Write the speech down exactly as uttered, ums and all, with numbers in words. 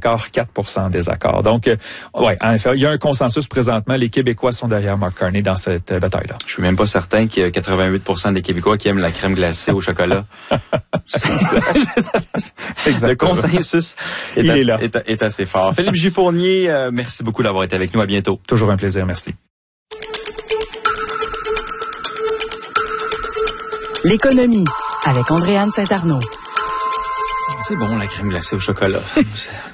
accord, quatre pour cent en désaccord. Donc, euh, ouais, en effet, il y a un consensus présentement. Les Québécois sont derrière Mark Carney dans cette euh, bataille-là. Je suis même pas certain qu'il y a quatre-vingt-huit pour cent des Québécois qui aiment la crème glacée au chocolat. Le consensus est, il assez, est, là. Est, est assez fort. Philippe Giffournier, euh, merci beaucoup d'avoir été avec nous. À bientôt. Toujours un plaisir. Merci. L'économie avec Andréane Saint-Arnaud. C'est bon, la crème glacée au chocolat.